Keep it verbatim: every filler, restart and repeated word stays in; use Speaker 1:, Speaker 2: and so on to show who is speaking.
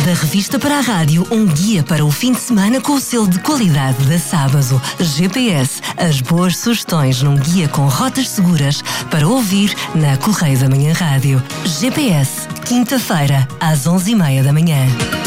Speaker 1: Da revista para a rádio, um guia para o fim de semana com o selo de qualidade da Sábaso. G P S, as boas sugestões num guia com rotas seguras para ouvir na Correio da Manhã Rádio. G P S, quinta-feira, às onze e meia da manhã.